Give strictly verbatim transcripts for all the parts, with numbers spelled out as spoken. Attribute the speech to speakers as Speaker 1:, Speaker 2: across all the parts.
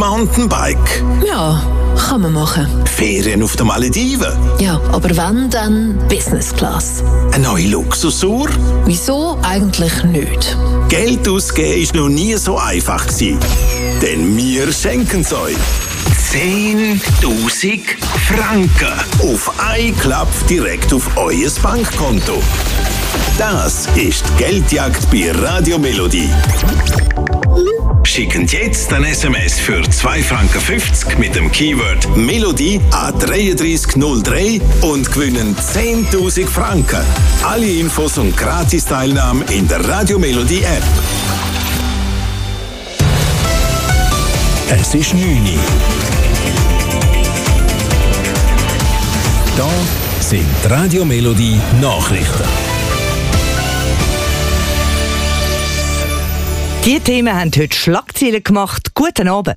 Speaker 1: Mountainbike.
Speaker 2: Ja, kann man machen.
Speaker 1: Ferien auf den Malediven.
Speaker 2: Ja, aber wenn, dann Business Class.
Speaker 1: Eine neue Luxusuhr.
Speaker 2: Wieso eigentlich nicht?
Speaker 1: Geld ausgeben war noch nie so einfach gewesen. Denn wir schenken es euch. zehntausend Franken auf einen Klapp direkt auf euer Bankkonto. Das ist die Geldjagd bei Radio Melodie. Schicken jetzt ein S M S für zwei Franken fünfzig mit dem Keyword Melodie an drei drei null drei und gewinnen zehntausend Franken. Alle Infos und Gratis-Teilnahme in der Radio Melodie App. Es ist neun Uhr. Da sind Radio Melodie Nachrichten.
Speaker 3: Die Themen haben heute Schlagzeilen gemacht. Guten Abend.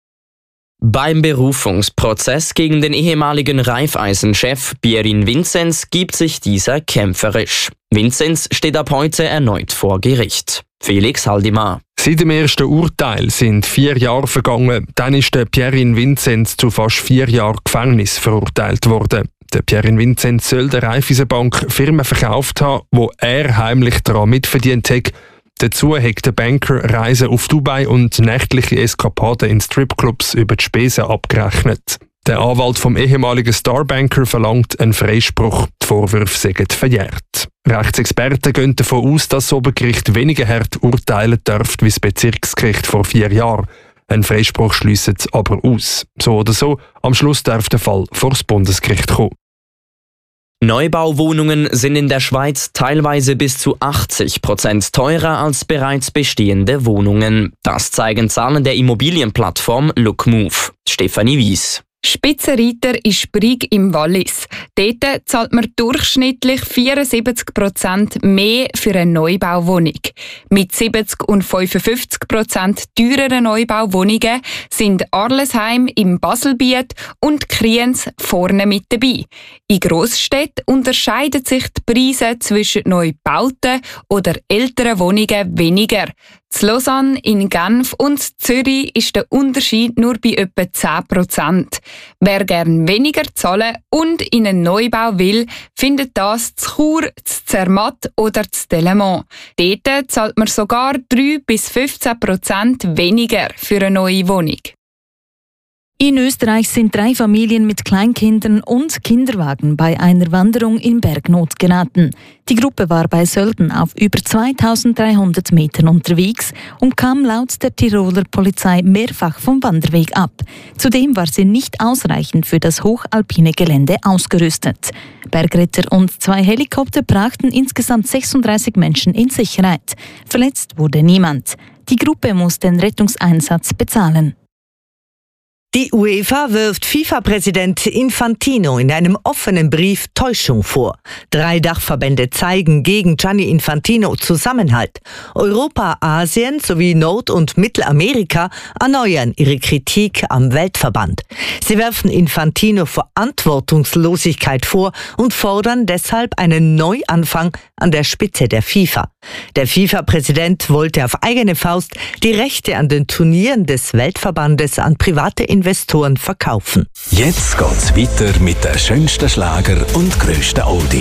Speaker 4: Beim Berufungsprozess gegen den ehemaligen Raiffeisen-Chef Pierin Vinzenz gibt sich dieser kämpferisch. Vinzenz steht ab heute erneut vor Gericht. Felix Haldimar.
Speaker 5: Seit dem ersten Urteil sind vier Jahre vergangen. Dann ist der Pierin Vinzenz zu fast vier Jahren Gefängnis verurteilt worden. Der Pierin Vinzenz soll der Raiffeisenbank Firmen verkauft haben, wo er heimlich daran mitverdient hat. Dazu hat der Banker Reisen auf Dubai und nächtliche Eskapaden in Stripclubs über die Spesen abgerechnet. Der Anwalt vom ehemaligen Starbanker verlangt einen Freispruch. Die Vorwürfe sind verjährt. Rechtsexperten gehen davon aus, dass das Obergericht weniger hart urteilen dürfte wie das Bezirksgericht vor vier Jahren. Ein Freispruch schliesst aber aus. So oder so, am Schluss darf der Fall vor das Bundesgericht kommen.
Speaker 4: Neubauwohnungen sind in der Schweiz teilweise bis zu achtzig Prozent teurer als bereits bestehende Wohnungen. Das zeigen Zahlen der Immobilienplattform Lookmove. Stefanie Wies.
Speaker 6: Spitzenreiter ist Brig im Wallis. Dort zahlt man durchschnittlich vierundsiebzig Prozent mehr für eine Neubauwohnung. Mit siebzig und fünfundfünfzig Prozent teureren Neubauwohnungen sind Arlesheim im Baselbiet und Kriens vorne mit dabei. In Grossstädten unterscheiden sich die Preise zwischen neu gebauten oder älteren Wohnungen weniger. In Lausanne, in Genf und in Zürich ist der Unterschied nur bei etwa zehn Prozent. Wer gern weniger zahlen und in einen Neubau will, findet das zu Chur, zu Zermatt oder zu Delemont. Dort zahlt man sogar drei bis fünfzehn Prozent weniger für eine neue Wohnung.
Speaker 7: In Österreich sind drei Familien mit Kleinkindern und Kinderwagen bei einer Wanderung in Bergnot geraten. Die Gruppe war bei Sölden auf über zweitausenddreihundert Metern unterwegs und kam laut der Tiroler Polizei mehrfach vom Wanderweg ab. Zudem war sie nicht ausreichend für das hochalpine Gelände ausgerüstet. Bergretter und zwei Helikopter brachten insgesamt sechsunddreißig Menschen in Sicherheit. Verletzt wurde niemand. Die Gruppe muss den Rettungseinsatz bezahlen.
Speaker 3: Die UEFA wirft FIFA-Präsident Infantino in einem offenen Brief Täuschung vor. Drei Dachverbände zeigen gegen Gianni Infantino Zusammenhalt. Europa, Asien sowie Nord- und Mittelamerika erneuern ihre Kritik am Weltverband. Sie werfen Infantino Verantwortungslosigkeit vor und fordern deshalb einen Neuanfang an der Spitze der FIFA. Der FIFA-Präsident wollte auf eigene Faust die Rechte an den Turnieren des Weltverbandes an private Investoren verkaufen.
Speaker 1: Jetzt geht's weiter mit den schönsten Schlager und grössten Oldies.